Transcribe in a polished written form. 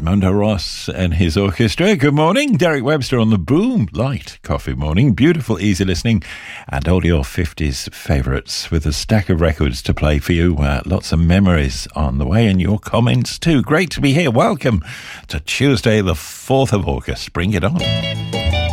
Raimundo Ross and his orchestra. Good morning. Derek Webster on the Boom Light Coffee Morning. Beautiful, easy listening and all your 50s favourites with a stack of records to play for you. Lots of memories on the way and your comments too. Great to be here. Welcome to Tuesday, the 4th of August. Bring it on.